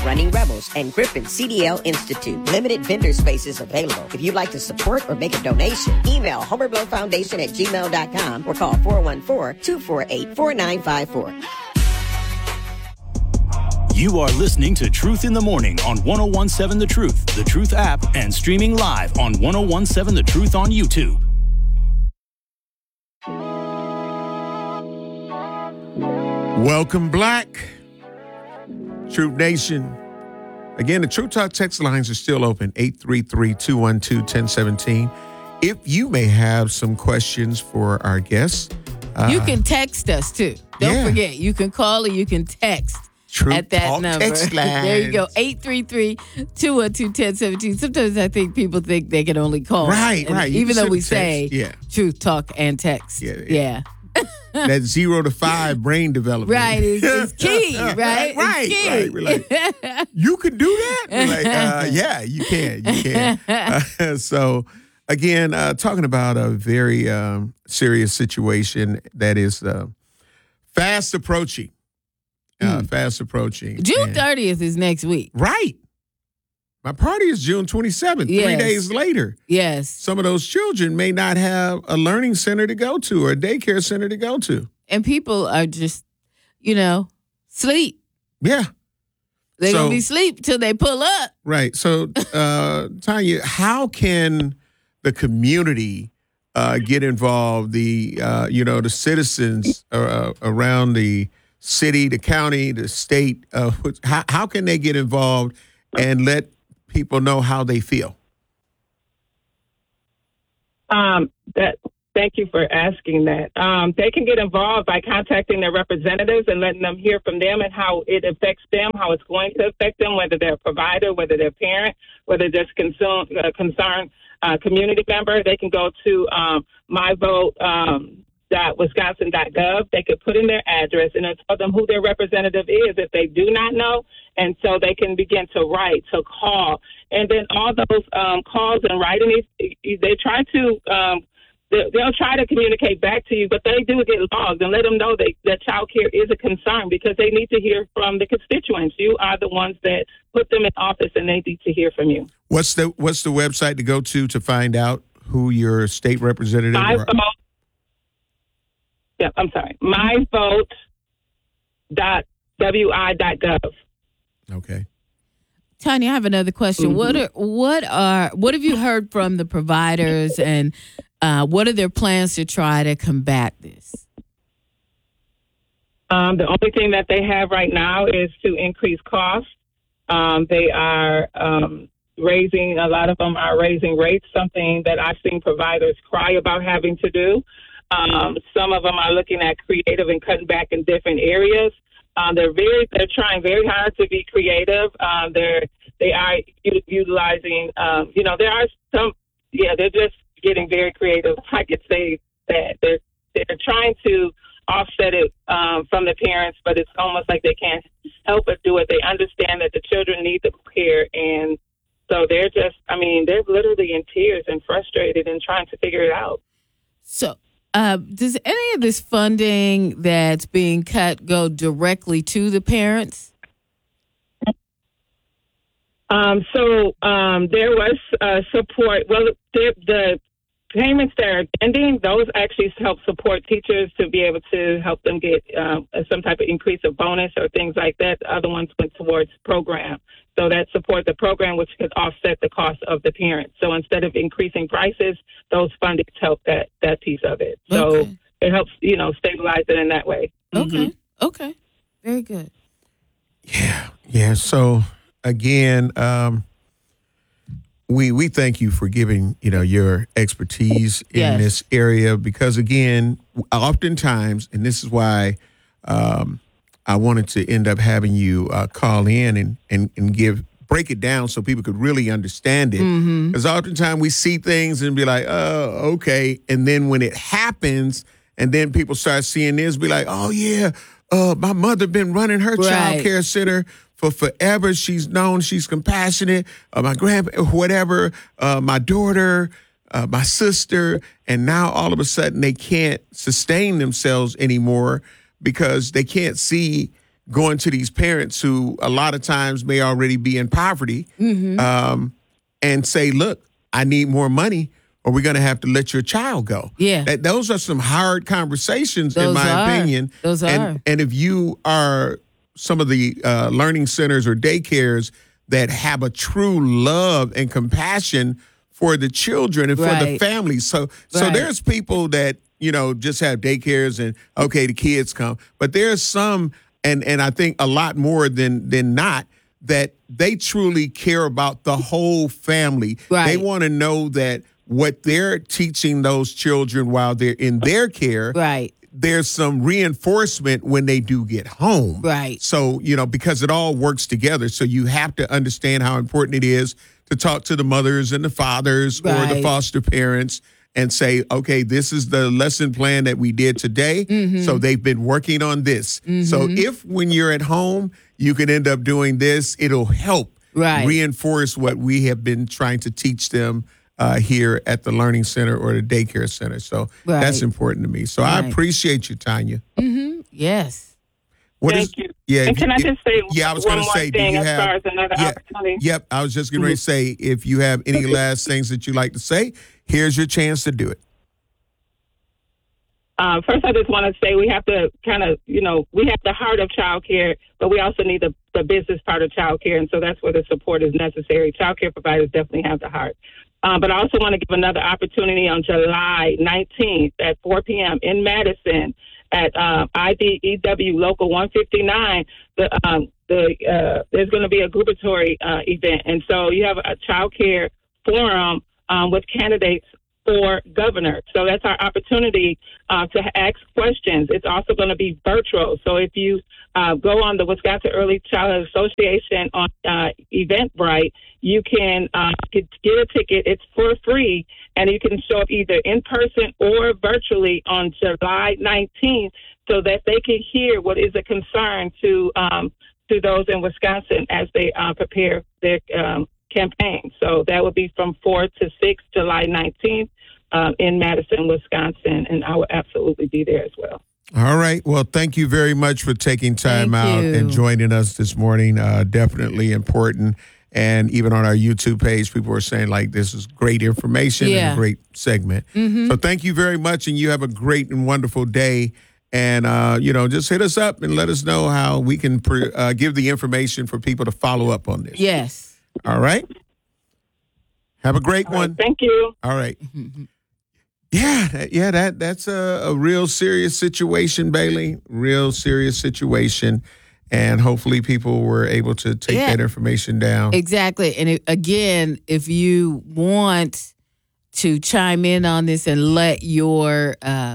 Running Rebels, and Griffin CDL Institute. Limited vendor spaces available. If you'd like to support or make a donation, email homerblowfoundation@gmail.com or call 414-248-4954. You are listening to Truth in the Morning on 1017 The Truth, The Truth app, and streaming live on 1017 The Truth on YouTube. Welcome back, Truth Nation. Again, the Truth Talk text lines are still open, 833-212-1017. If you may have some questions for our guests. You can text us, too. Don't forget, you can call or you can text. Truth at that Talk number. Text lines. There you go, 833-212-1017. Sometimes I think people think they can only call. Right. Even though we text. say Truth Talk and text. Yeah. That 0 to 5 brain development. Right, is key, right? Right. We're like, you can do that? We're like, yeah, you can. So, again, talking about a very serious situation that is fast approaching. June 30th is next week. Right. My party is June 27th, 3 days later. Yes. Some of those children may not have a learning center to go to or a daycare center to go to. And people are just, sleep. Yeah. They're going to be asleep till they pull up. Right. So, Tanya, how can the community get involved, the citizens around the city, the county, the state? How can they get involved and let people know how they feel? Thank you for asking that. They can get involved by contacting their representatives and letting them hear from them and how it affects them, how it's going to affect them, whether they're a provider, whether they're a parent, whether they're a concerned community member. They can go to myvote.wisconsin.gov. They could put in their address and tell them who their representative is if they do not know. And so they can begin to write, to call. And then all those calls and writing, they try to they'll try to communicate back to you, but they do get logged, and let them know that child care is a concern because they need to hear from the constituents. You are the ones that put them in office, and they need to hear from you. What's the website to go to find out who your state representative are? myvote.wi.gov. Okay. Tanya, I have another question. What have you heard from the providers, and what are their plans to try to combat this? The only thing that they have right now is to increase costs. They are a lot of them are raising rates, something that I've seen providers cry about having to do. Some of them are looking at creative and cutting back in different areas. They're trying very hard to be creative. They are utilizing, there are some, they're just getting very creative. I could say that they're trying to offset it from the parents, but it's almost like they can't help but do it. They understand that the children need the care, and so they're literally in tears and frustrated and trying to figure it out. So, does any of this funding that's being cut go directly to the parents? There was support. Well, the payments that are ending, those actually help support teachers to be able to help them get some type of increase of bonus or things like that. The other ones went towards program. So that support the program, which could offset the cost of the parents. So instead of increasing prices, those fundings help that piece of it. So it helps, stabilize it in that way. Okay. Okay. Very good. Yeah. So again, we thank you for giving, your expertise in this area, because again, oftentimes, and this is why I wanted to end up having you call in and break it down so people could really understand it. Because oftentimes we see things and be like, oh, okay. And then when it happens and then people start seeing this, be like, oh, yeah, my mother been running her child care center for forever. She's known, she's compassionate. My grandpa, whatever, my daughter, my sister. And now all of a sudden they can't sustain themselves anymore because they can't see going to these parents who a lot of times may already be in poverty and say, look, I need more money or we're going to have to let your child go. Yeah. Those are some hard conversations, in my opinion. Those are. And if you are some of the learning centers or daycares that have a true love and compassion for the children and for the families. So there's people that, just have daycares and, okay, the kids come. But there's some, and I think a lot more than not, that they truly care about the whole family. Right. They want to know that what they're teaching those children while they're in their care, there's some reinforcement when they do get home. Right. So, because it all works together. So you have to understand how important it is to talk to the mothers and the fathers or the foster parents and say, okay, this is the lesson plan that we did today. So they've been working on this. So if when you're at home, you can end up doing this, it'll help reinforce what we have been trying to teach them here at the Learning Center or the Daycare Center. So that's important to me. So I appreciate you, Tanya. Yes. Thank you. Yeah. And can I just say I was going to say, thing as far as another opportunity? Yep. I was just going to say, if you have any last things that you'd like to say, here's your chance to do it. First, I just want to say we have to kind of, we have the heart of childcare, but we also need the business part of childcare. And so that's where the support is necessary. Childcare providers definitely have the heart. But I also want to give another opportunity on July 19th at 4 p.m. in Madison at IDEW Local 159. There's going to be a groupatory event. And so you have a childcare forum with candidates for governor. So that's our opportunity to ask questions. It's also going to be virtual. So if you go on the Wisconsin Early Childhood Association on Eventbrite, you can get a ticket. It's for free, and you can show up either in person or virtually on July 19th so that they can hear what is a concern to those in Wisconsin as they prepare their campaign. So that would be from 4 to 6, July 19th in Madison, Wisconsin, and I will absolutely be there as well. All right. Well, thank you very much for taking time out and joining us this morning. Definitely important. And even on our YouTube page, people are saying, this is great information and a great segment. So thank you very much, and you have a great and wonderful day. And, just hit us up and let us know how we can give the information for people to follow up on this. Yes. All right. Have a great one. Thank you. All right. Yeah, that's a real serious situation, Bailey. Real serious situation. And hopefully people were able to take that information down. Exactly. And again, if you want to chime in on this and let your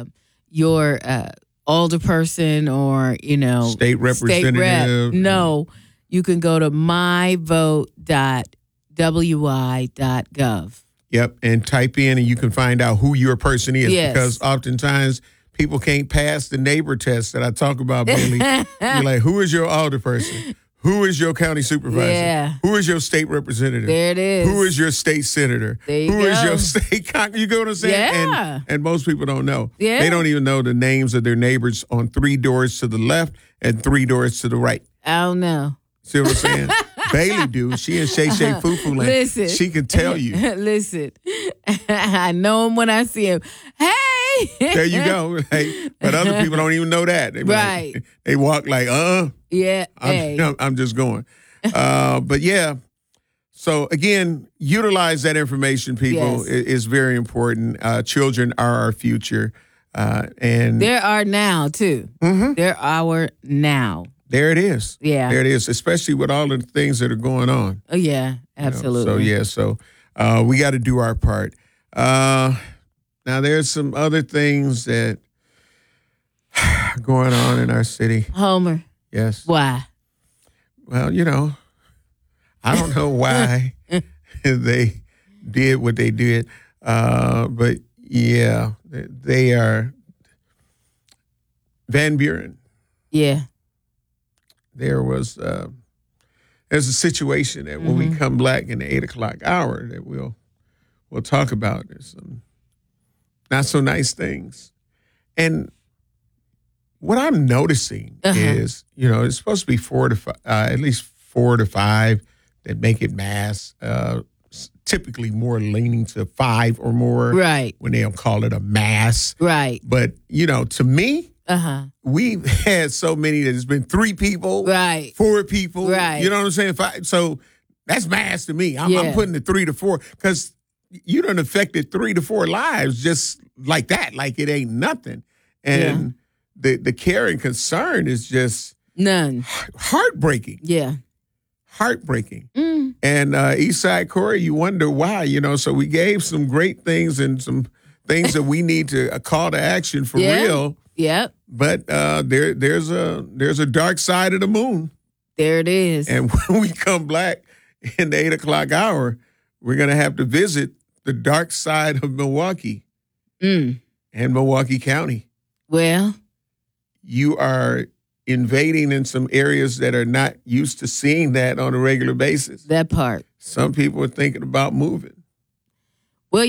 alderperson or, state representative know, you can go to myvote.wi.gov. Yep, and type in and you can find out who your person is because oftentimes people can't pass the neighbor test that I talk about, Bailey. You're like, who is your alderperson? Who is your county supervisor? Yeah. Who is your state representative? There it is. Who is your state senator? There you Who go. is your state you go what I'm saying? Yeah. And most people don't know. Yeah. They don't even know the names of their neighbors on 3 doors to the left and 3 doors to the right. I don't know. See what I'm saying? Bailey do. She in Shay Shay Foo Foo Land. Listen. She can tell you. Listen. I know him when I see him. Hey! There you go. Hey, but other people don't even know that. They right. They walk like, Yeah. I'm just going. But yeah. So again, utilize that information, people. Yes. It is very important. Children are our future. And there are now, too. They're our now. There it is. Yeah. There it is, especially with all of the things that are going on. Oh, yeah, absolutely. So we got to do our part. Now, there's some other things that are going on in our city. Homer. Yes. Why? Well, I don't know why they did what they did. But, yeah, they are Van Buren. Yeah. There's a situation that when we come back in the 8 o'clock hour that we'll talk about. There's some not so nice things. And what I'm noticing is, it's supposed to be 4 to 5, at least 4 to 5 that make it mass. Typically more leaning to 5 or more. Right. When they don't call it a mass. Right. But, to me, we've had so many that it's been 3 people. Right. 4 people. Right. You know what I'm saying? 5, so that's mass to me. I'm putting the 3 to 4 because you done affected 3 to 4 lives just like that. Like it ain't nothing. And the care and concern is just none. Heartbreaking. Yeah. Heartbreaking. And Eastside Corey, you wonder why, so we gave some great things and some things that we need to a call to action for real. Yep. But there's a dark side of the moon. There it is. And when we come back in the 8 o'clock hour, we're going to have to visit the dark side of Milwaukee and Milwaukee County. Well, you are invading in some areas that are not used to seeing that on a regular basis. That part. Some people are thinking about moving. Well,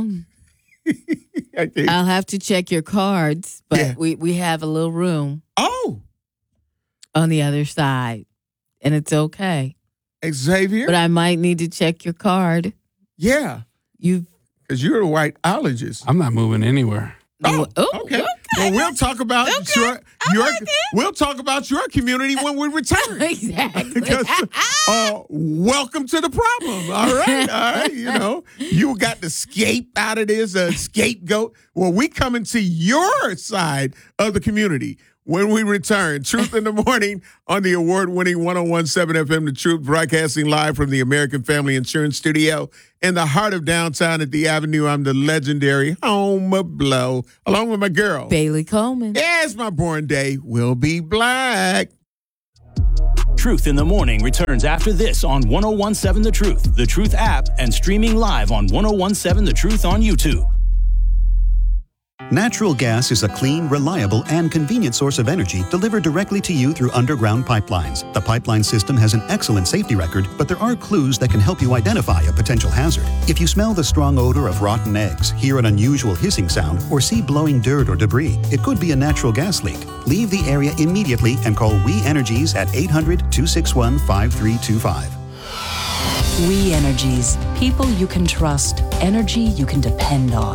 I'll have to check your cards, but we have a little room. Oh. On the other side, and it's okay. Xavier? But I might need to check your card. Yeah. Because you're a whiteologist. I'm not moving anywhere. Oh, okay. Well, we'll talk about we'll talk about your community when we return. Exactly. Because welcome to the problem. All right. You got the scape out of this, scapegoat. Well, we coming to your side of the community when we return. Truth in the Morning on the award-winning 101.7 FM The Truth, broadcasting live from the American Family Insurance Studio in the heart of downtown at the Avenue. I'm the legendary Homer Blow, along with my girl, Bailey Coleman. Yes, my born day will be black. Truth in the Morning returns after this on 101.7 The Truth app, and streaming live on 101.7 The Truth on YouTube. Natural gas is a clean, reliable, and convenient source of energy delivered directly to you through underground pipelines. The pipeline system has an excellent safety record, but there are clues that can help you identify a potential hazard. If you smell the strong odor of rotten eggs, hear an unusual hissing sound, or see blowing dirt or debris, it could be a natural gas leak. Leave the area immediately and call We Energies at 800-261-5325. We Energies. People you can trust. Energy you can depend on.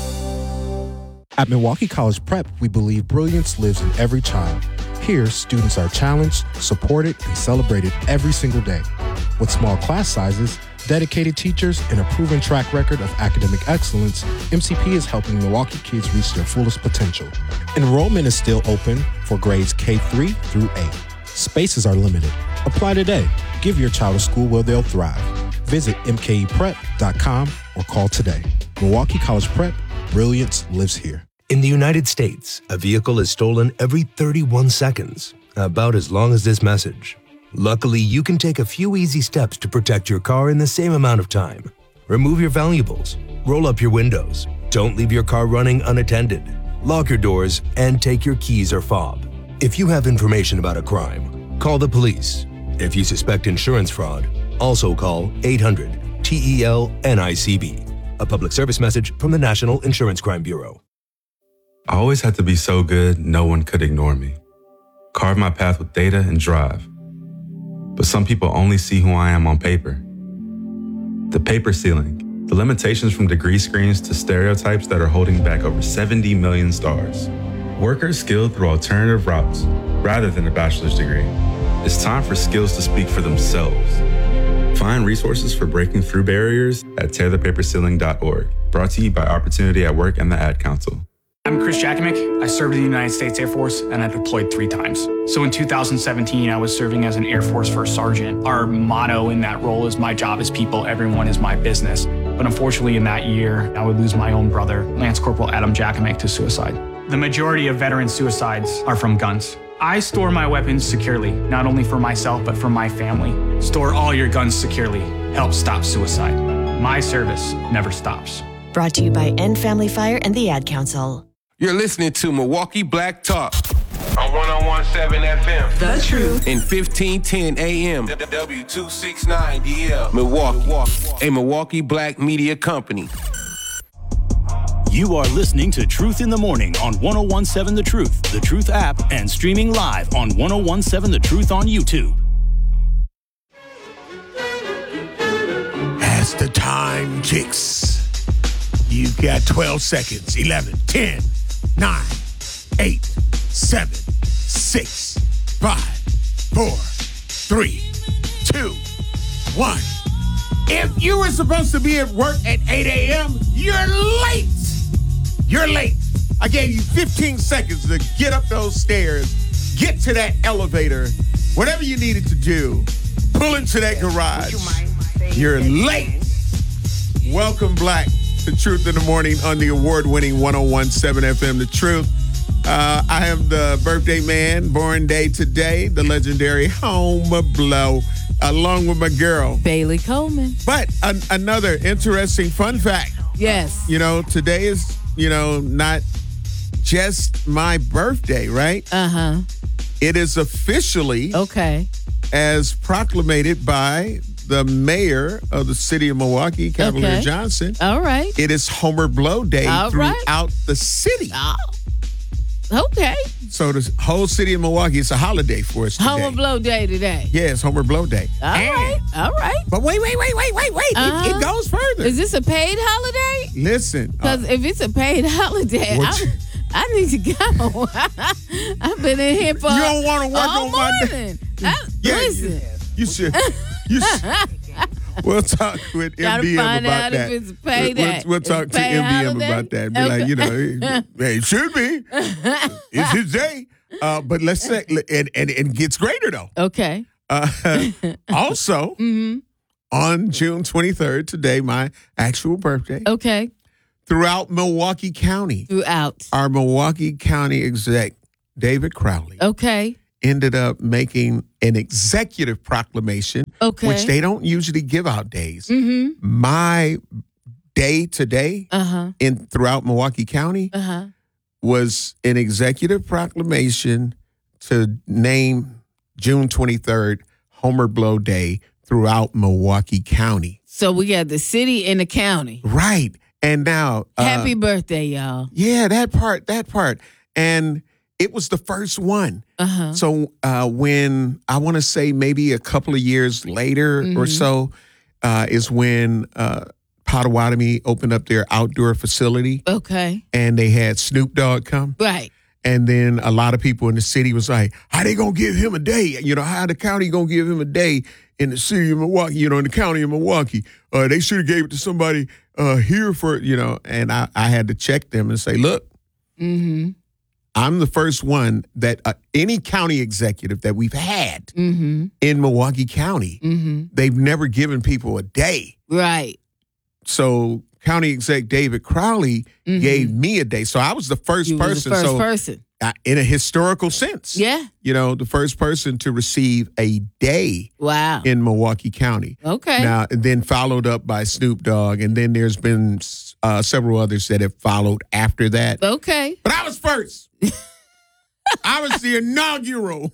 At Milwaukee College Prep, we believe brilliance lives in every child. Here, students are challenged, supported, and celebrated every single day. With small class sizes, dedicated teachers, and a proven track record of academic excellence, MCP is helping Milwaukee kids reach their fullest potential. Enrollment is still open for grades K-3 through 8. Spaces are limited. Apply today. Give your child a school where they'll thrive. Visit mkeprep.com or call today. Milwaukee College Prep, brilliance lives here. In the United States, a vehicle is stolen every 31 seconds, about as long as this message. Luckily, you can take a few easy steps to protect your car in the same amount of time. Remove your valuables, roll up your windows, don't leave your car running unattended, lock your doors, and take your keys or fob. If you have information about a crime, call the police. If you suspect insurance fraud, also call 800-TEL-NICB. A public service message from the National Insurance Crime Bureau. I always had to be so good, no one could ignore me. Carve my path with data and drive. But some people only see who I am on paper. The paper ceiling, the limitations from degree screens to stereotypes that are holding back over 70 million stars. Workers skilled through alternative routes, rather than a bachelor's degree. It's time for skills to speak for themselves. Find resources for breaking through barriers at tearthepaperceiling.org. Brought to you by Opportunity at Work and the Ad Council. I'm Chris Jakimick. I served in the United States Air Force and I deployed 3 times. So in 2017, I was serving as an Air Force First Sergeant. Our motto in that role is my job is people, everyone is my business. But unfortunately in that year, I would lose my own brother, Lance Corporal Adam Jakimick, to suicide. The majority of veteran suicides are from guns. I store my weapons securely, not only for myself, but for my family. Store all your guns securely. Help stop suicide. My service never stops. Brought to you by End Family Fire and the Ad Council. You're listening to Milwaukee Black Talk on 101.7 FM. The Truth. In 1510 AM. W269DL. Milwaukee. A Milwaukee Black Media Company. You are listening to Truth in the Morning on 101.7 The Truth app, and streaming live on 101.7 The Truth on YouTube. As the time ticks, you've got 12 seconds. 11, 10, 9, 8, 7, 6, 5, 4, 3, 2, 1. If you were supposed to be at work at 8 a.m., you're late. You're late. I gave you 15 seconds to get up those stairs, get to that elevator, whatever you needed to do, pull into that garage. You're late. Welcome, Black, to Truth in the Morning on the award-winning 101.7 FM, The Truth. I am the birthday man, born day today, the legendary Homer Blow, along with my girl, Bailey Coleman. But another interesting fun fact. Yes. Today is, not just my birthday, right? Uh-huh. It is officially, as proclamated by the mayor of the city of Milwaukee, Cavalier Johnson. All right. It is Homer Blow Day throughout the city. Oh. Okay. So the whole city of Milwaukee, it's a holiday for us today. Homer Blow Day today. Yeah, it's Homer Blow Day. All right. But wait. It goes further. Is this a paid holiday? Listen. Because if it's a paid holiday, I need to go. I've been in here for You don't want to work all on my morning. day. You should. We'll talk with MDM about that. If it's a payday. We'll talk to MDM about that. Be like, it should be. It's his day. But let's say, and it gets greater though. Okay. Also, on June 23rd, today, my actual birthday. Okay. Throughout Milwaukee County. Our Milwaukee County exec, David Crowley. Okay. Ended up making an executive proclamation, which they don't usually give out days. My day today throughout Milwaukee County was an executive proclamation to name June 23rd Homer Blow Day throughout Milwaukee County. So we got the city and the county. Right. And now... happy birthday, y'all. Yeah, that part. And... it was the first one. So when I want to say maybe a couple of years later or so is when Potawatomi opened up their outdoor facility. Okay. And they had Snoop Dogg come. Right. And then a lot of people in the city was like, how they going to give him a day? How the county going to give him a day in the city of Milwaukee, in the county of Milwaukee? They should have gave it to somebody here for, and I had to check them and say, look. I'm the first one that any county executive that we've had in Milwaukee County, they've never given people a day. Right. So County Exec David Crowley gave me a day. So I was the first person. In a historical sense. Yeah. The first person to receive a day in Milwaukee County. Okay. Now, and then followed up by Snoop Dogg. And then there's been several others that have followed after that. Okay. But I was first. I was the inaugural.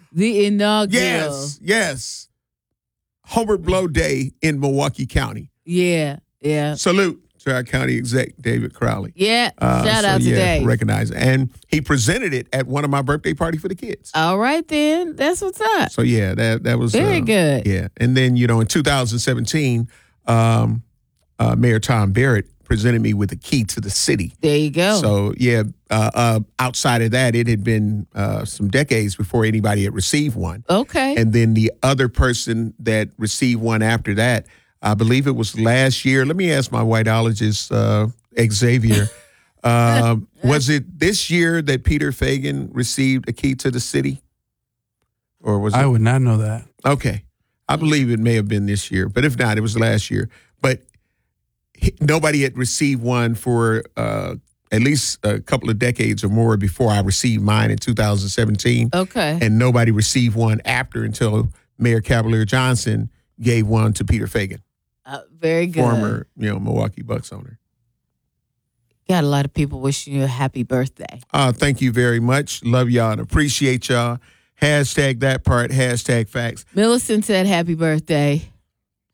Yes. Homer Blow Day in Milwaukee County. Yeah. Salute to our county exec, David Crowley. Yeah. Shout out today. Recognize it. And he presented it at one of my birthday party for the kids. All right, then. That's what's up. So, yeah, that was very good. Yeah. And then, in 2017, Mayor Tom Barrett presented me with a key to the city. There you go. So, yeah, outside of that, it had been some decades before anybody had received one. Okay. And then the other person that received one after that, I believe it was last year. Let me ask my whiteologist, Xavier. Was it this year that Peter Fagan received a key to the city? Or was I would not know that. Okay. I believe it may have been this year. But if not, it was last year. But nobody had received one for at least a couple of decades or more before I received mine in 2017. Okay. And nobody received one after until Mayor Cavalier Johnson gave one to Peter Fagan. Very good. Former, Milwaukee Bucks owner. Got a lot of people wishing you a happy birthday. Thank you very much. Love y'all and appreciate y'all. Hashtag that part, hashtag facts. Millicent said happy birthday.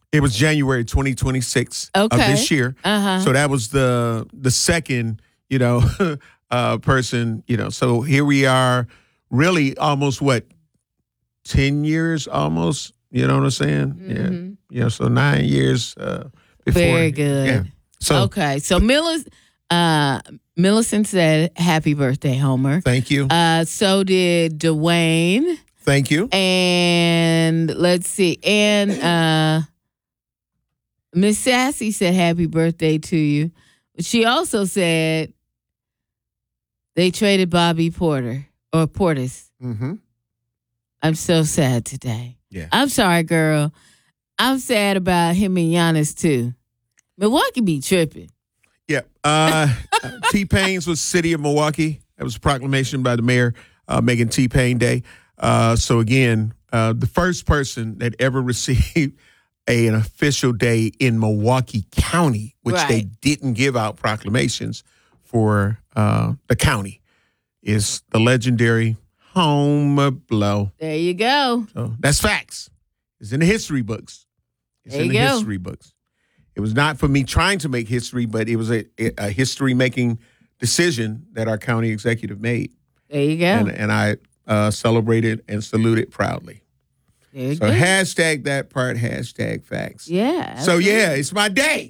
It was January 2026 of this year. So that was the second, person, So here we are, really almost 10 years almost. You know what I'm saying? Mm-hmm. Yeah. So 9 years before. Very good. Yeah. So okay. So Millicent said, "Happy birthday, Homer." Thank you. So did Dwayne. Thank you. And let's see. And Miss Sassy said, "Happy birthday to you." She also said they traded Bobby Portis. Mm-hmm. I'm so sad today. Yeah. I'm sorry, girl. I'm sad about him and Giannis too. Milwaukee be tripping. Yeah. T-Pain's was City of Milwaukee. That was a proclamation by the mayor making T-Pain Day. So again, the first person that ever received an official day in Milwaukee County, which they didn't give out proclamations for the county, is the legendary Homer Blow. There you go. So that's facts. It's in the history books. There you go. History books. It was not for me trying to make history, but it was a history-making decision that our county executive made. There you go. And I celebrated and saluted proudly. There you So go. hashtag that part, hashtag facts. Yeah. So yeah, it's my day.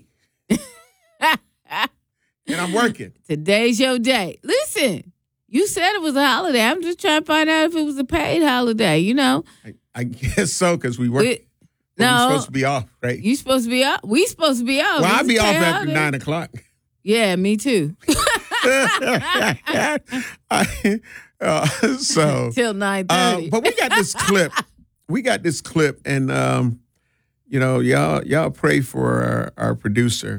And I'm working. Today's your day. Listen, you said it was a holiday. I'm just trying to find out if it was a paid holiday, I guess so, because we work. No. We're supposed to be off, right? You supposed to be off. We supposed to be off. Well, I'll It's be a off paid after holiday. 9:00. Yeah, me too. So Till 9:30. but we got this clip. And y'all pray for our producer,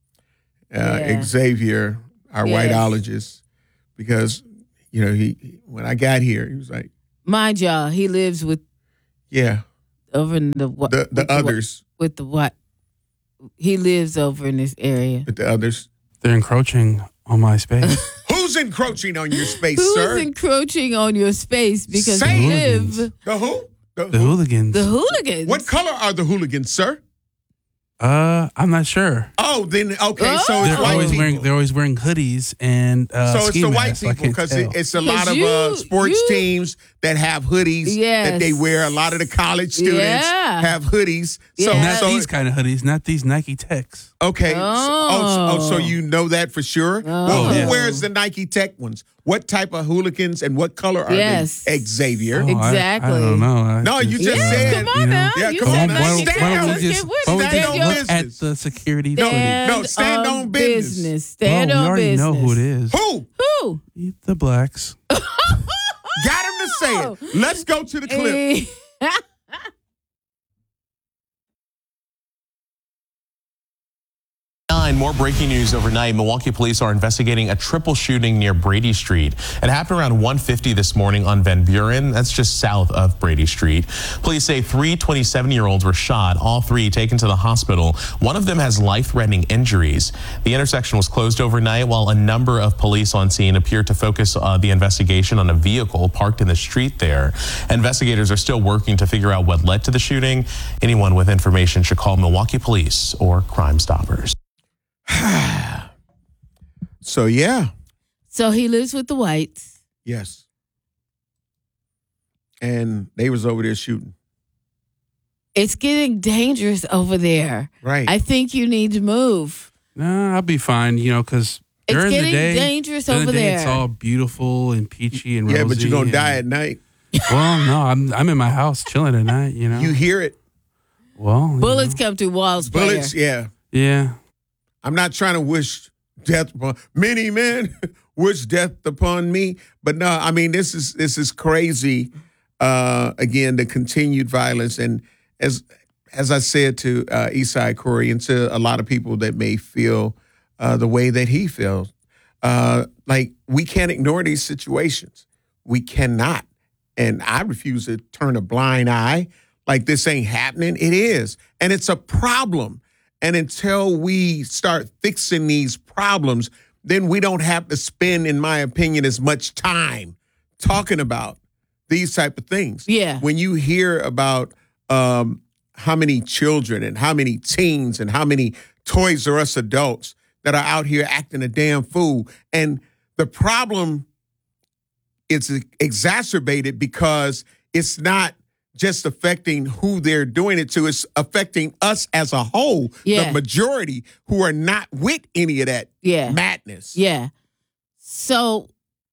Xavier, our whiteologist, because he when I got here, he was like, mind y'all, he lives with over in the others. With the what? He lives over in this area. With the others. They're encroaching on my space. Who's encroaching on your space, Who's sir? encroaching on your space because Say you it. live? The who? The hooligans. The hooligans. What color are the hooligans, sir? I'm not sure. Oh, then okay. So it's They're white always people. wearing hoodies and So it's ski the white masks, I people can't because tell. it's a lot of sports teams that have hoodies that they wear. A lot of the college students have hoodies. So, not these kind of hoodies, not these Nike Techs. Okay. So you know that for sure? Well, who yeah. wears the Nike Tech ones? What type of hooligans and what color are they? Xavier. Exactly. I don't know. No, you just said. Come on now. Yeah, You come said on now. Why don't we just look at business. the security No, footage? stand on business. Stand we on already business. know who it is. Who? The blacks. Got him to say it. Let's go to the clip. More breaking news overnight. Milwaukee police are investigating a triple shooting near Brady Street. It happened around 1:50 this morning on Van Buren. That's just south of Brady Street. Police say 3 27-year-olds were shot, all three taken to the hospital. One of them has life-threatening injuries. The intersection was closed overnight while a number of police on scene appear to focus the investigation on a vehicle parked in the street there. Investigators are still working to figure out what led to the shooting. Anyone with information should call Milwaukee Police or Crime Stoppers. So, yeah. So he lives with the whites. Yes. And they was over there shooting. It's getting dangerous over there. Right. I think you need to move. Nah, I'll be fine, because during the getting day, dangerous during over the day, there. It's all beautiful and peachy and rosy. Yeah, but you're going to die at night. Well, no, I'm in my house chilling at night, You hear it. Well, Bullets come through walls. Bullets, player. Yeah. I'm not trying to wish death upon many men wish death upon me, but no, I mean this is crazy. Again, the continued violence, and as I said to Eastside Corey and to a lot of people that may feel the way that he feels, like we can't ignore these situations. We cannot, and I refuse to turn a blind eye like this ain't happening. It is, and it's a problem. And until we start fixing these problems, then we don't have to spend, in my opinion, as much time talking about these type of things. Yeah. When you hear about how many children and how many teens and how many Toys R Us adults that are out here acting a damn fool. And the problem is exacerbated because it's not just affecting who they're doing it to. It's affecting us as a whole, the majority who are not with any of that madness. Yeah. So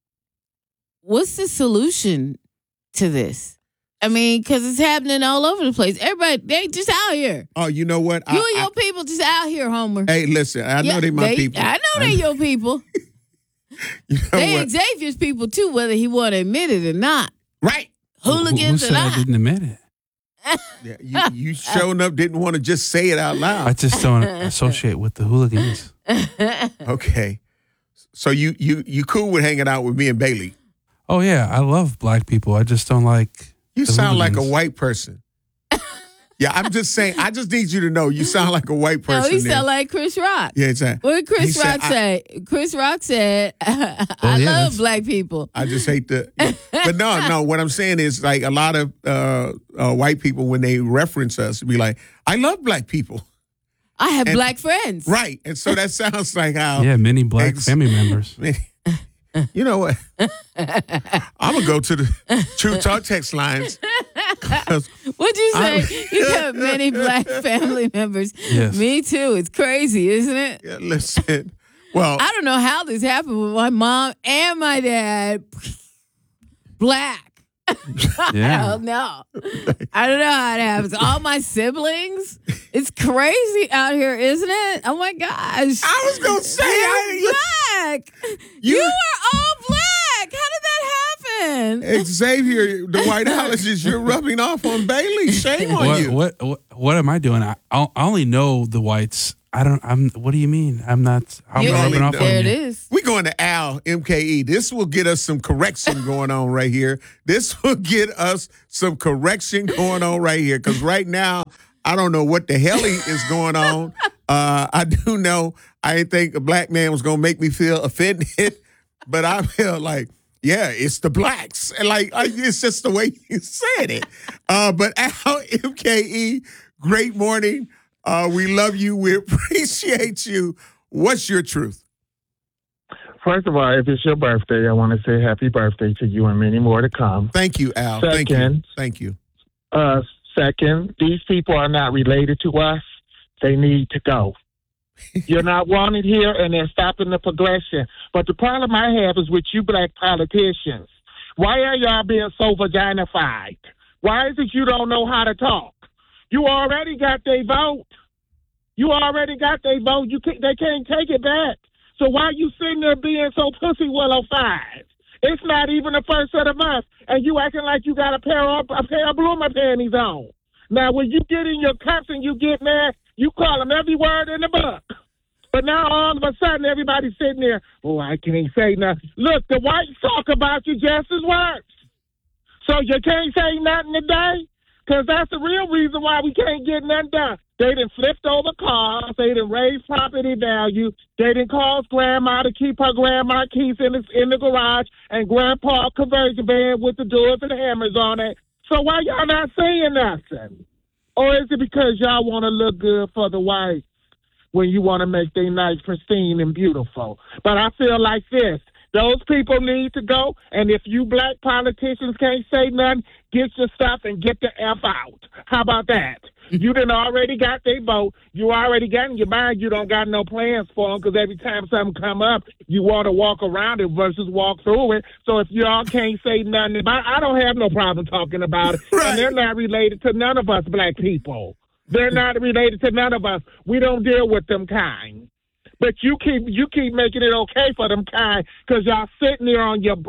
what's the solution to this? I mean, because it's happening all over the place. Everybody, they just out here. Oh, you know what? You and your people just out here, Homer. Hey, listen, I know they my people. I know they your people. You know they what? Xavier's people, too, whether he want to admit it or not. Right. Hooligans Who said I didn't admit it? Yeah, you showing up didn't want to just say it out loud. I just don't associate with the hooligans. Okay. So you cool with hanging out with me and Bailey? Oh, yeah. I love black people. I just don't like You the sound like a hooligans. white person. Yeah, I'm just saying, I just need you to know you sound like a white person. No, he there. sound like Chris Rock. Yeah, exactly. What did Chris He said, Rock say? Chris Rock said, I love black people. I just hate the. But no. What I'm saying is, like, a lot of white people, when they reference us, be like, "I love black people." I have black friends. Right, and so that sounds like how. Yeah, many black family members. You know what? I'm gonna go to the True Talk text lines. What'd you say? You got many black family members. Yes. Me too. It's crazy, isn't it? Yeah, listen. Well, I don't know how this happened with my mom and my dad. Black. Yeah. I don't know. I don't know how it happens. All my siblings. It's crazy out here, isn't it? Oh my gosh. I was gonna say You're black. You are all black. How did that happen? Xavier, the whiteologist, you're rubbing off on Bailey. Shame on you. What am I doing? I only know the whites. What do you mean? I'm not. I'm rubbing off on There it you. is. We're going to Al, MKE. This will get us some correction going on right here. This will get us some correction going on right here. Because right now, I don't know what the hell is going on. I do know I didn't think a black man was going to make me feel offended. But I feel like, yeah, it's the blacks. And like, it's just the way you said it. But Al, MKE, great morning. We love you. We appreciate you. What's your truth? First of all, if it's your birthday, I want to say happy birthday to you and many more to come. Thank you, Al. Second, Thank you. Second, these people are not related to us. They need to go. You're not wanted here, and they're stopping the progression. But the problem I have is with you black politicians. Why are y'all being so vaginified? Why is it you don't know how to talk? You already got their vote. You already got their vote. They can't take it back. So why you sitting there being so pussy willow-fied? It's not even the first of the month, and you acting like you got a pair of bloomer panties on. Now, when you get in your cups and you get mad, you call them every word in the book. But now all of a sudden, everybody's sitting there, oh, I can't say nothing. Look, the whites talk about you just as worse. So you can't say nothing today? Because that's the real reason why we can't get nothing done. They done flipped over cars. They done raised property value. They done caused Grandma to keep her grandma keys in the garage and Grandpa conversion van with the doors and the hammers on it. So why y'all not saying nothing? Or is it because y'all want to look good for the whites when you want to make their night pristine and beautiful? But I feel like this. Those people need to go, and if you black politicians can't say nothing, get your stuff and get the F out. How about that? You done already got their vote. You already got in your mind you don't got no plans for them because every time something come up, you want to walk around it versus walk through it. So if y'all can't say nothing about it, I don't have no problem talking about it. Right. And they're not related to none of us black people. They're not related to none of us. We don't deal with them kind. But you keep making it okay for them kind because y'all sitting there on that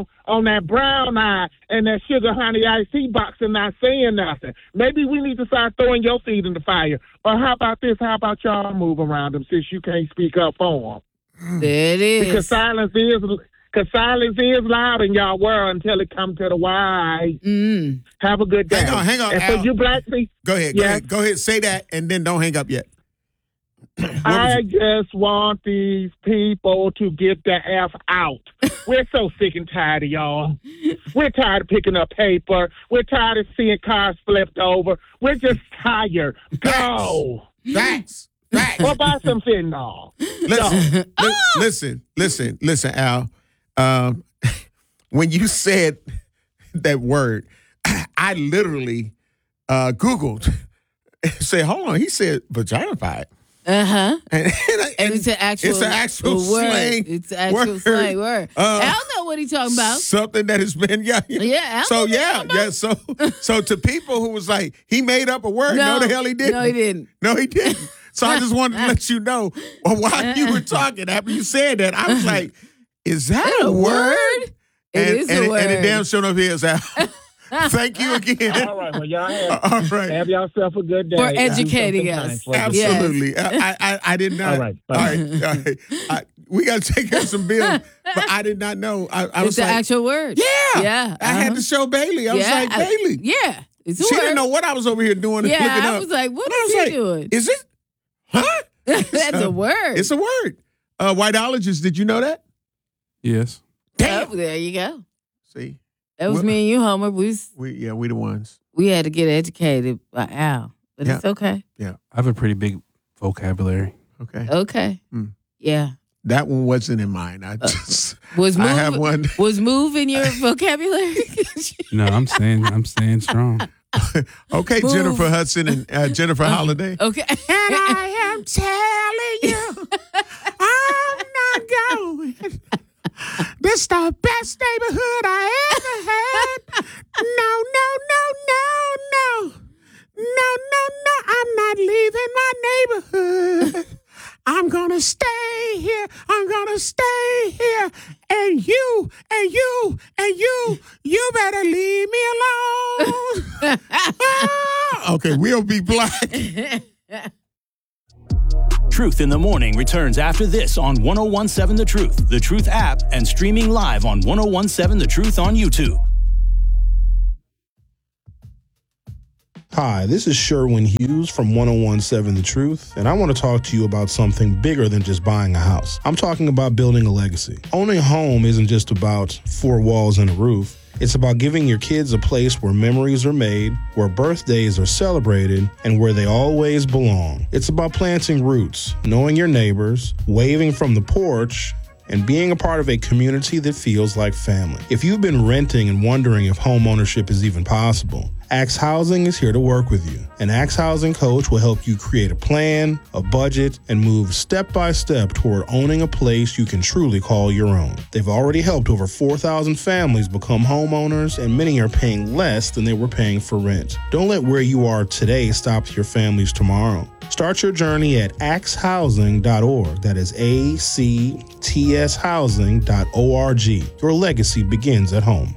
brown eye and that sugar honey iced tea box and not saying nothing. Maybe we need to start throwing your feet in the fire. Or how about this? How about y'all move around them since you can't speak up for them? There it is. Because silence is loud in y'all world until it comes to the wise. Have a good day. Hang on. And Al, for you black people, Go ahead. Say that and then don't hang up yet. I just want these people to get the F out. We're so sick and tired of y'all. We're tired of picking up paper. We're tired of seeing cars flipped over. We're just tired. Go. Facts. Or buy some fentanyl. Listen, Al. When you said that word, I literally Googled and said, hold on. He said vaginified. Uh-huh. And it's an actual word. Slang. It's an actual slang word. Al know what he's talking about. Something that has been, Al So, So to people who was like, he made up a word. No, the hell he didn't. No, he didn't. So I just wanted to let you know while you were talking, after you said that, I was like, is that a word? It is a word. And it damn sure enough is, Al. Thank you again. All right, well, y'all have yourself a good day. For educating us. Absolutely. Yes. I did not. All right. We got to take care of some bills, but I did not know. It's an actual word. Yeah. I had to show Bailey. I was like, Bailey. It's a she word. didn't know what I was over here doing and looking up. I was like, what is he doing? Is it? Huh? That's a word. It's a word. Whiteologist, did you know that? Yes. Damn. Oh, there you go. See? That was me and you, Homer. We the ones. We had to get educated by Al, but it's okay. Yeah. I have a pretty big vocabulary. Okay. Yeah. That one wasn't in mine. I just I have one. Was move in your vocabulary? No, I'm staying strong. Okay, move. Jennifer Hudson and Jennifer Holiday. Okay. And I am telling you, I'm not going. This the best neighborhood I ever had. No. I'm not leaving my neighborhood. I'm gonna stay here. And you better leave me alone. Okay, we'll be black. Truth in the Morning returns after this on 101.7 The Truth, The Truth app, and streaming live on 101.7 The Truth on YouTube. Hi, this is Sherwin Hughes from 101.7 The Truth, and I want to talk to you about something bigger than just buying a house. I'm talking about building a legacy. Owning a home isn't just about four walls and a roof. It's about giving your kids a place where memories are made, where birthdays are celebrated, and where they always belong. It's about planting roots, knowing your neighbors, waving from the porch, and being a part of a community that feels like family. If you've been renting and wondering if home ownership is even possible, Axe Housing is here to work with you. An Axe Housing coach will help you create a plan, a budget, and move step by step toward owning a place you can truly call your own. They've already helped over 4,000 families become homeowners, and many are paying less than they were paying for rent. Don't let where you are today stop your families tomorrow. Start your journey at axhousing.org. That is ACTS housing.org. Your legacy begins at home.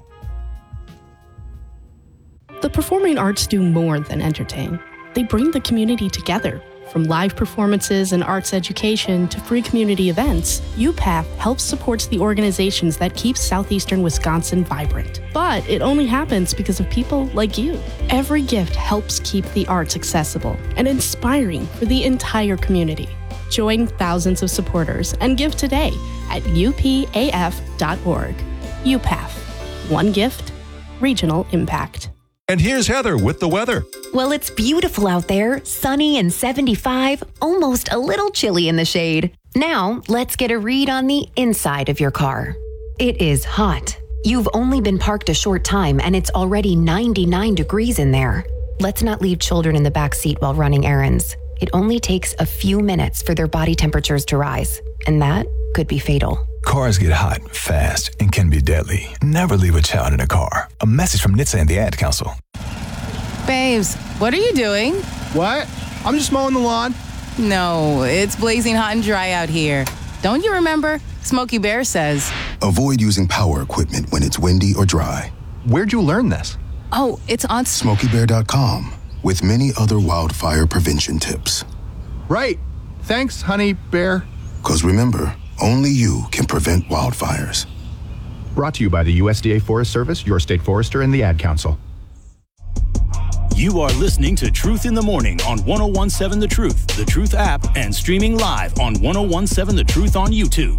The performing arts do more than entertain. They bring the community together. From live performances and arts education to free community events, UPATH helps support the organizations that keep southeastern Wisconsin vibrant. But it only happens because of people like you. Every gift helps keep the arts accessible and inspiring for the entire community. Join thousands of supporters and give today at upaf.org. UPATH. One gift, regional impact. And here's Heather with the weather. Well, it's beautiful out there, sunny and 75, almost a little chilly in the shade. Now, let's get a read on the inside of your car. It is hot. You've only been parked a short time and it's already 99 degrees in there. Let's not leave children in the back seat while running errands. It only takes a few minutes for their body temperatures to rise, and that could be fatal. Cars get hot, fast, and can be deadly. Never leave a child in a car. A message from NHTSA and the Ad Council. Babes, what are you doing? What? I'm just mowing the lawn. No, it's blazing hot and dry out here. Don't you remember? Smokey Bear says, avoid using power equipment when it's windy or dry. Where'd you learn this? Oh, it's on SmokeyBear.com with many other wildfire prevention tips. Right. Thanks, honey bear. Because remember, only you can prevent wildfires. Brought to you by the USDA Forest Service, your state forester, and the Ad Council. You are listening to Truth in the Morning on 101.7 The Truth, The Truth app, and streaming live on 101.7 The Truth on YouTube.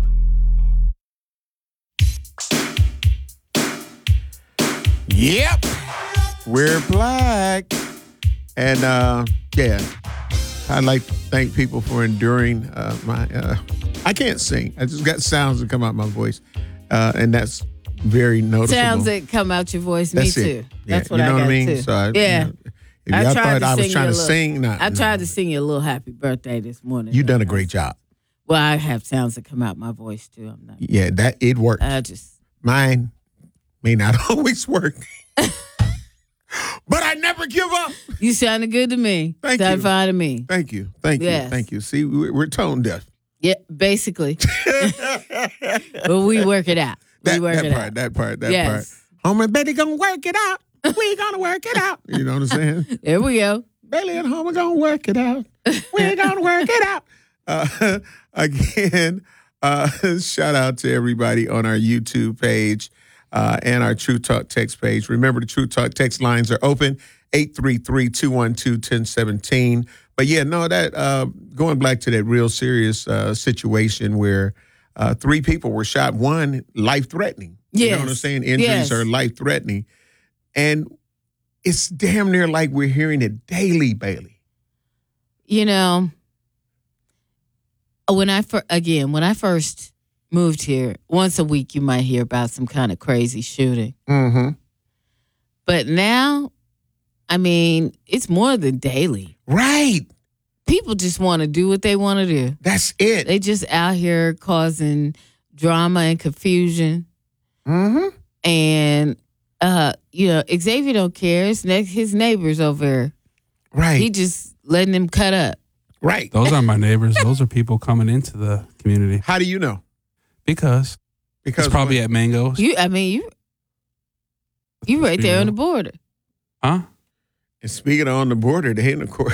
Yep. We're black. And, I'd like to thank people for enduring I can't sing. I just got sounds that come out my voice. And that's very noticeable. Sounds that come out your voice. That's me it. too. Yeah. That's what you know I got what I mean? too. So if I y'all tried thought I was trying to sing. I tried no. to sing you a little happy birthday this morning. You done a great job. Well, I have sounds that come out my voice too. I'm not. Yeah, it worked. Mine may not always work. But I never give up. You sounded good to me. Thank Sounded you. fine to me. Thank you. Thank you. Yes. Thank you. See, we're tone deaf. Yeah, basically. But we work it out. That part. Homer, Betty gonna work it out. We gonna work it out. You know what I'm saying? There we go. Bailey and Homer gonna work it out. We're gonna work it out. Again, shout out to everybody on our YouTube page and our True Talk text page. Remember, the True Talk text lines are open, 833-212-1017. But yeah, no, that going back to that real serious situation where 3 people were shot, one life-threatening. You know what I'm saying? Injuries are life-threatening. And it's damn near like we're hearing it daily, Bailey. You know, when I first moved here, once a week you might hear about some kind of crazy shooting. Mm-hmm. But now, I mean, it's more than daily. Right. People just want to do what they want to do. That's it. They just out here causing drama and confusion. Mm-hmm. And, Xavier don't care. It's his neighbors over there. Right. He just letting them cut up. Right. Those aren't my neighbors. Those are people coming into the community. How do you know? Because it's probably at Mango's. You right there on the border. Huh? And speaking of on the border, they in the court.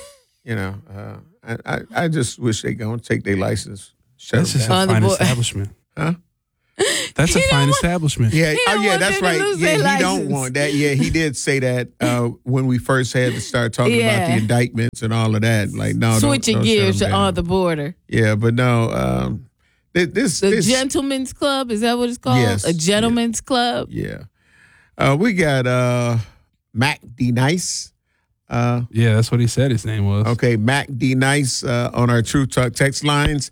I just wish they gonna take their license. That's just a fine establishment. Huh? That's a fine establishment. Yeah. That's right. Yeah, he don't want that. Yeah, he did say that when we first had to start talking about the indictments and all of that. Like, no, switching don't gears shut 'em on down. the border. Yeah, but no. This Gentleman's Club, is that what it's called? Yes. A gentleman's club. Yeah. We got Mac D Nice. Yeah, that's what he said his name was. Okay, Mac D Nice on our True Talk text lines.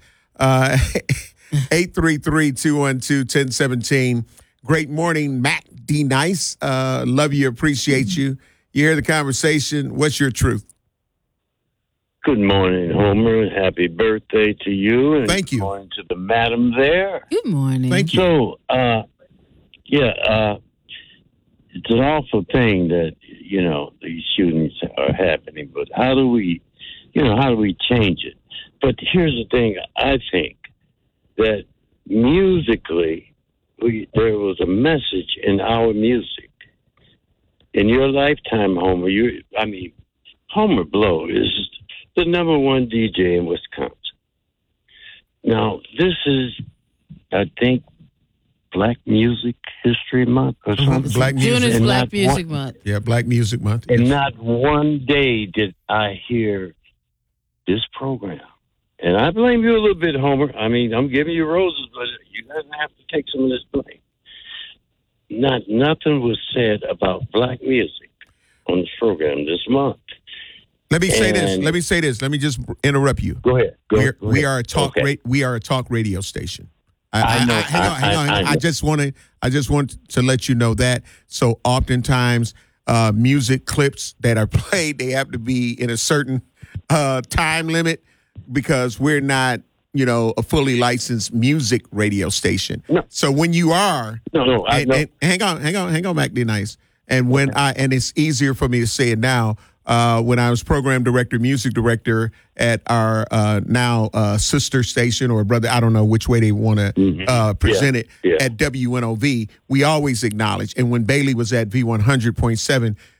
833-212-1017. Great morning, Mac D Nice. Love you, appreciate you. You hear the conversation. What's your truth? Good morning, Homer, and happy birthday to you. And thank you. Good morning to the madam there. Good morning. Thank you. So, it's an awful thing that, these shootings are happening, but how do we change it? But here's the thing, I think that musically, there was a message in our music. In your lifetime, Homer, Homer Blow is the number one DJ in Wisconsin. Now, this is, I think, Black Music History Month or something. Black Music. June is Black Music Month. Yeah, Black Music Month. And not one day did I hear this program. And I blame you a little bit, Homer. I'm giving you roses, but you doesn't have to take some of this blame. Nothing was said about black music on this program this month. Let me say this. Let me just interrupt you. Go ahead. We are a talk. We are a talk radio station. I know. Hang on. I just want to let you know that. So oftentimes, music clips that are played, they have to be in a certain time limit because we're not, a fully licensed music radio station. No. So when you are, and hang on, Mac D Nice. And and it's easier for me to say it now. When I was program director, music director at our now sister station or brother, I don't know which way they want to present it, at WNOV, we always acknowledge. And when Bailey was at V100.7,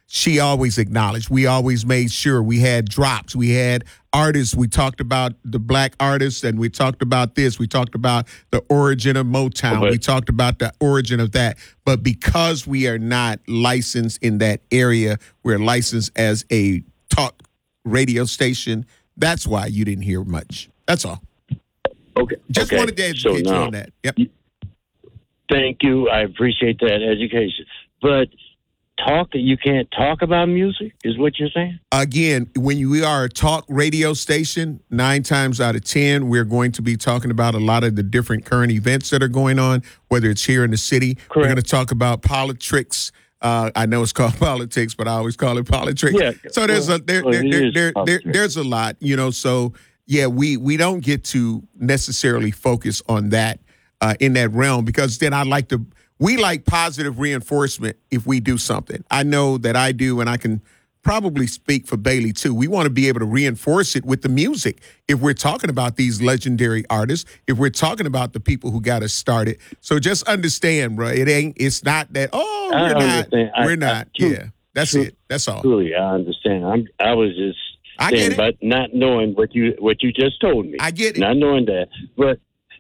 she always acknowledged. We always made sure we had drops. We had artists. We talked about the black artists, and we talked about this. We talked about the origin of Motown. We talked about the origin of that. But because we are not licensed in that area, we're licensed as a talk radio station. That's why you didn't hear much. That's all. Okay. Just wanted to educate you on that. Yep. Thank you. I appreciate that education. But you can't talk about music, is what you're saying? Again, when we are a talk radio station, 9 times out of 10, we're going to be talking about a lot of the different current events that are going on, whether it's here in the city. Correct. We're going to talk about politics. I know it's called politics, but I always call it politics. Yeah. So there's there's a lot, so yeah, we don't get to necessarily focus on that in that realm, because then we like positive reinforcement if we do something. I know that I do, and I can probably speak for Bailey too. We want to be able to reinforce it with the music. If we're talking about these legendary artists, if we're talking about the people who got us started. So just understand, bro, it's not that, we're not. Yeah, that's it. That's all. Truly, I understand. I was just saying, but not knowing what you just told me. I get it. Not knowing that. But,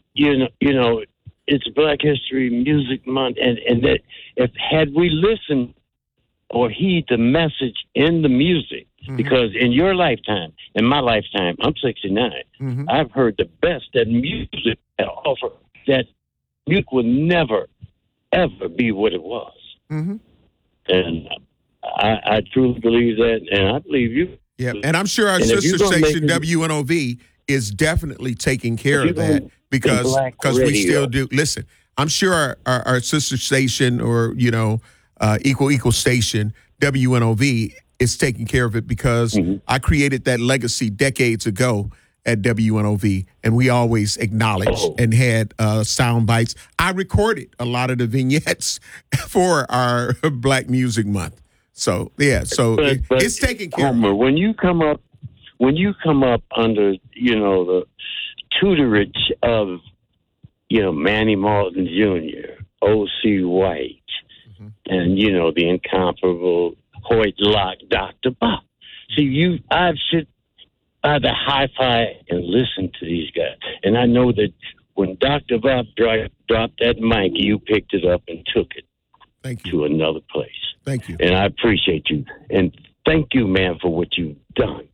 it's Black History Music Month, and that had we listened or heed the message in the music, because in your lifetime, in my lifetime, I'm 69, I've heard the best that music had offered, that music will never, ever be what it was. And I truly believe that, and I believe you. Yeah, and I'm sure our sister station, WNOV, is definitely taking care of that, because we still do. Listen, I'm sure our sister station, or equal station, WNOV, is taking care of it, because I created that legacy decades ago at WNOV, and we always acknowledged and had sound bites. I recorded a lot of the vignettes for our Black Music Month. So yeah, it's taken care of. When you come up under the tutorage of Manny Martin Jr., O.C. White, and the incomparable Hoyt Locke, Dr. Bob. See, I've sit by the hi-fi and listened to these guys, and I know that when Dr. Bob dropped that mic, you picked it up and took it to another place. Thank you, and I appreciate you, and thank you, man, for what you've done.